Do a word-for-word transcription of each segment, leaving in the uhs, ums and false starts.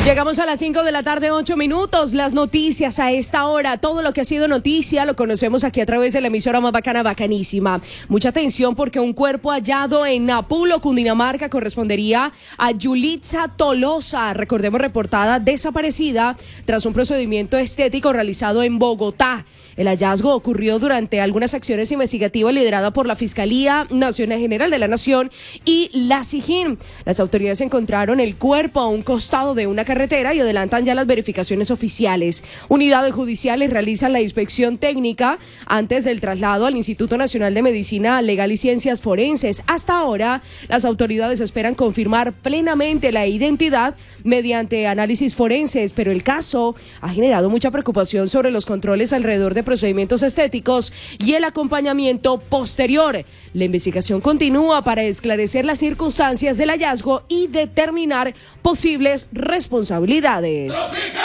Llegamos a las cinco de la tarde, ocho minutos. Las noticias a esta hora, todo lo que ha sido noticia lo conocemos aquí a través de la emisora más bacana, bacanísima. Mucha atención porque un cuerpo hallado en Napulo, Cundinamarca, correspondería a Yulitza Tolosa, recordemos reportada desaparecida tras un procedimiento estético realizado en Bogotá. El hallazgo ocurrió durante algunas acciones investigativas lideradas por la Fiscalía Nacional General de la Nación y la SIJIN. Las autoridades encontraron el cuerpo a un costado de una carretera y adelantan ya las verificaciones oficiales. Unidades judiciales realizan la inspección técnica antes del traslado al Instituto Nacional de Medicina Legal y Ciencias Forenses. Hasta ahora, las autoridades esperan confirmar plenamente la identidad mediante análisis forenses, pero el caso ha generado mucha preocupación sobre los controles alrededor de procedimientos estéticos y el acompañamiento posterior. La investigación continúa para esclarecer las circunstancias del hallazgo y determinar posibles responsabilidades.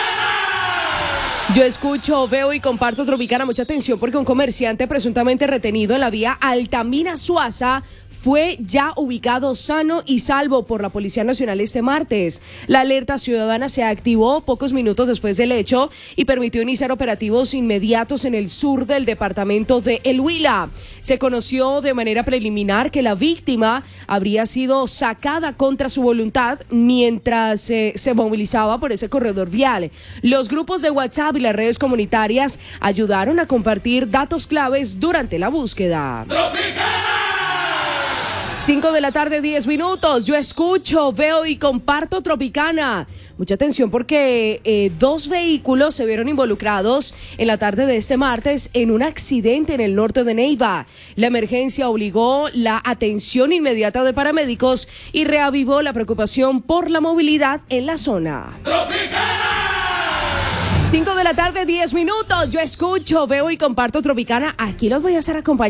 Yo escucho, veo y comparto Tropicana. Mucha atención porque un comerciante presuntamente retenido en la vía Altamira-Suaza fue ya ubicado sano y salvo por la Policía Nacional este martes. La alerta ciudadana se activó pocos minutos después del hecho y permitió iniciar operativos inmediatos en el sur del departamento de El Huila. Se conoció de manera preliminar que la víctima habría sido sacada contra su voluntad mientras eh, se movilizaba por ese corredor vial. Los grupos de WhatsApp y las redes comunitarias ayudaron a compartir datos claves durante la búsqueda. cinco de la tarde, diez minutos. Yo escucho, veo y comparto Tropicana. Mucha atención porque eh, dos vehículos se vieron involucrados en la tarde de este martes en un accidente en el norte de Neiva. La emergencia obligó la atención inmediata de paramédicos y reavivó la preocupación por la movilidad en la zona. ¡Tropicana! cinco de la tarde, diez minutos. Yo escucho, veo y comparto Tropicana. Aquí los voy a hacer acompañar.